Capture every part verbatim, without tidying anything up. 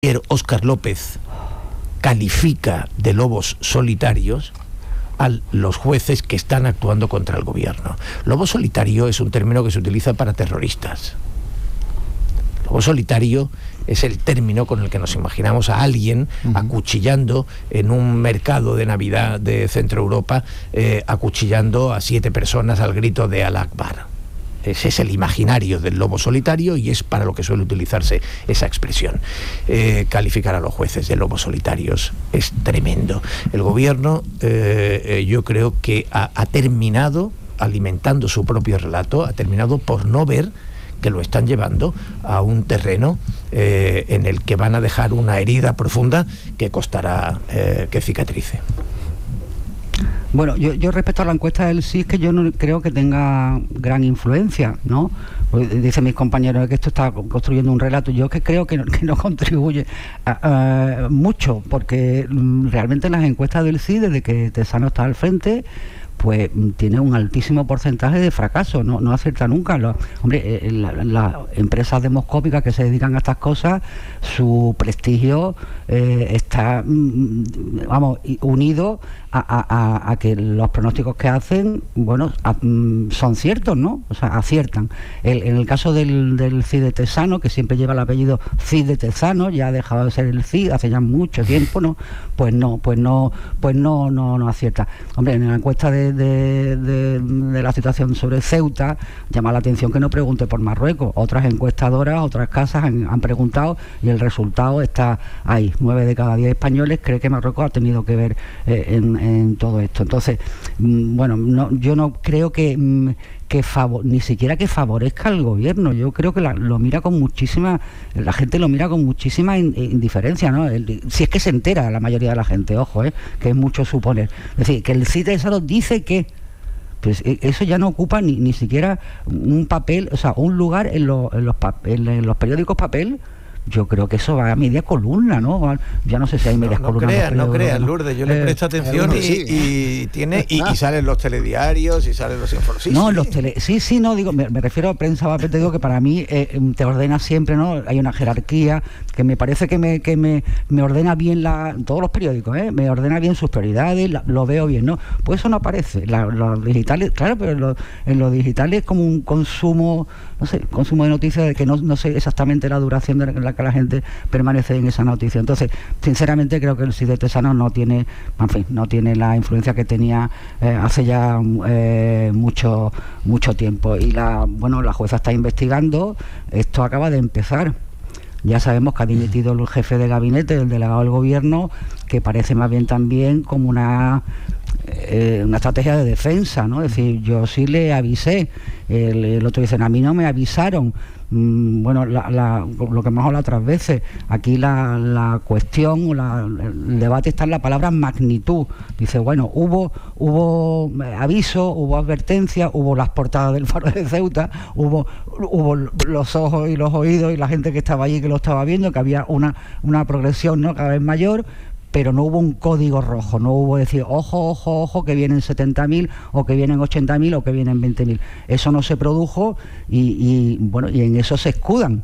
Óscar López califica de lobos solitarios a los jueces que están actuando contra el gobierno. Lobo solitario es un término que se utiliza para terroristas. Lobo solitario es el término con el que nos imaginamos a alguien uh-huh. acuchillando en un mercado de Navidad de Centro Europa, eh, acuchillando a siete personas al grito de Alá Akbar. Ese es el imaginario del lobo solitario y es para lo que suele utilizarse esa expresión. Eh, calificar a los jueces de lobos solitarios es tremendo. El gobierno, eh, eh, yo creo que ha, ha terminado alimentando su propio relato, ha terminado por no ver que lo están llevando a un terreno eh, en el que van a dejar una herida profunda que costará eh, que cicatrice. Bueno, yo, yo respecto a la encuesta del C I S, que yo no creo que tenga gran influencia, ¿no? Pues dicen mis compañeros que esto está construyendo un relato. Yo que creo que no, que no contribuye a, a, mucho, porque realmente las encuestas del C I S, desde que Tezzano está al frente, pues tiene un altísimo porcentaje de fracaso, no, no acierta nunca. Los, hombre, eh, las la empresas demoscópicas que se dedican a estas cosas, su prestigio eh, está, mm, vamos, unido a, a, a que los pronósticos que hacen, bueno, a, mm, son ciertos, ¿no? O sea, aciertan. El, en el caso del, del C I de Tezzano, que siempre lleva el apellido C I de Tezzano, ya ha dejado de ser el C I hace ya mucho tiempo, ¿no? Pues no, pues no, pues no, no, no acierta. Hombre, en la encuesta de De, de, de la situación sobre Ceuta, llama la atención que no pregunte por Marruecos. Otras encuestadoras, otras casas han, han preguntado y el resultado está ahí. Nueve de cada diez españoles cree que Marruecos ha tenido que ver eh, en, en todo esto. Entonces, mm, bueno, no, yo no creo que, mm, que favor, ni siquiera que favorezca al gobierno. Yo creo que la, lo mira con muchísima, la gente lo mira con muchísima in, indiferencia, ¿no? El, si es que se entera la mayoría de la gente, ojo, ¿eh? Que es mucho suponer. Es decir, que el C I de Tezzano dice que pues eso ya no ocupa ni, ni siquiera un papel, o sea, un lugar en, lo, en, los, en, en los periódicos papel. Yo creo que eso va a media columna, ¿no? Ya no sé si hay medias no, no columnas. Creas, no creas, Lourdes, yo eh, le presto atención y, sí. y tiene y, y salen los telediarios y salen los informes. Sí, no, sí. los tele, sí, sí, no, digo, me, me refiero a prensa papel, te digo que para mí eh, te ordena siempre, ¿no? Hay una jerarquía que me parece que me, que me, me ordena bien la, todos los periódicos, ¿eh? Me ordena bien sus prioridades, la, lo veo bien, ¿no? Pues eso no aparece. La, los digitales, claro, pero lo, en los digitales es como un consumo, no sé, consumo de noticias de que no, no sé exactamente la duración de la que la gente permanece en esa noticia. Entonces, sinceramente creo que el C I de Tezzano no tiene, en fin, no tiene la influencia que tenía eh, hace ya eh, mucho mucho tiempo. Y la, bueno, la jueza está investigando, esto acaba de empezar. Ya sabemos que ha dimitido el jefe de gabinete, el delegado del gobierno, que parece más bien también como una eh, una estrategia de defensa, ¿no? Es decir, yo sí le avisé, el, el otro dice, a mí no me avisaron. Mm, bueno, la, la, lo que hemos hablado otras veces, aquí la, la cuestión, la, el debate está en la palabra magnitud. Dice, bueno, hubo hubo aviso, hubo advertencia, hubo las portadas del Faro de Ceuta, hubo hubo los ojos y los oídos y la gente que estaba allí que lo estaba viendo, que había una, una progresión, ¿no?, cada vez mayor, pero no hubo un código rojo, no hubo decir, ojo, ojo, ojo, que vienen setenta mil, o que vienen ochenta mil, o que vienen veinte mil. Eso no se produjo y, y bueno, y en eso se escudan.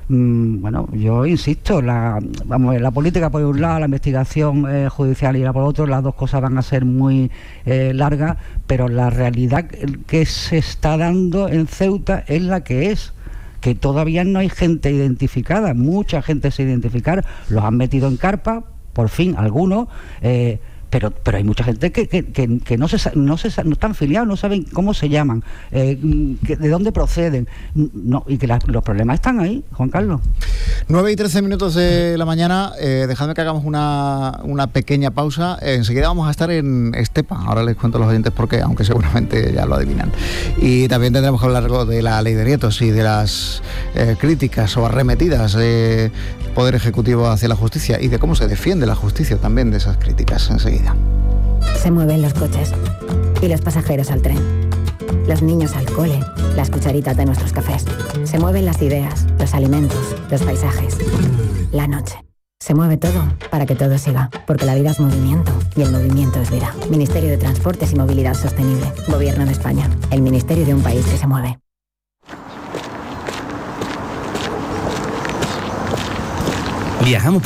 Mm, bueno, yo insisto, la, vamos, la política por un lado, la investigación eh, judicial y la por otro, las dos cosas van a ser muy eh, largas, pero la realidad que se está dando en Ceuta es la que es, que todavía no hay gente identificada, mucha gente se identificar, los han metido en carpa, por fin, algunos, eh, pero pero hay mucha gente que, que, que, que no se no se no están filiados, no saben cómo se llaman, eh, que, de dónde proceden, no, y que la, los problemas están ahí, Juan Carlos. nueve y trece minutos de la mañana, eh, dejadme que hagamos una, una pequeña pausa. Eh, enseguida vamos a estar en Estepa, ahora les cuento a los oyentes por qué, aunque seguramente ya lo adivinan. Y también tendremos que hablar algo de la ley de nietos y de las eh, críticas o arremetidas del Poder Ejecutivo hacia la justicia y de cómo se defiende la justicia también de esas críticas enseguida. Se mueven los coches y los pasajeros al tren, los niños al cole, las cucharitas de nuestros cafés. Se mueven las ideas, los alimentos, los paisajes, la noche. Se mueve todo para que todo siga, porque la vida es movimiento y el movimiento es vida. Ministerio de Transportes y Movilidad Sostenible. Gobierno de España. El ministerio de un país que se mueve. Viajamos por